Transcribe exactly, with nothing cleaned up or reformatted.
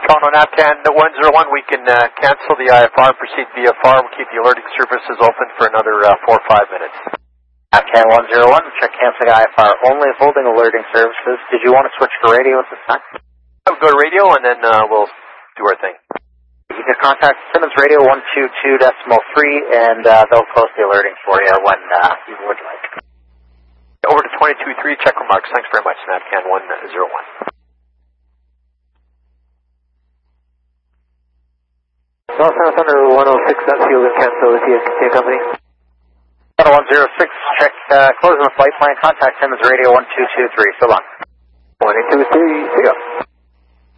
Toronto NAVCAN one zero one, we can uh, cancel the I F R, proceed via F A R, we'll keep the alerting services open for another uh, four or five minutes. NAVCAN one zero one, check canceling I F R, only holding alerting services. Did you want to switch to radio at this time? I would go to radio and then uh, we'll do our thing. You can contact Simmons Radio one two two decimal three and uh, they'll close the alerting for you when uh, you would like. Over to twenty-two three, check remarks. Thanks very much, NAVCAN one zero one. Los Angeles Thunder one oh six, that's fuel and cancel with T S K Company. one zero six, check uh, closing the flight plan, contact Simmons Radio one two two three. So long. one two three, see ya.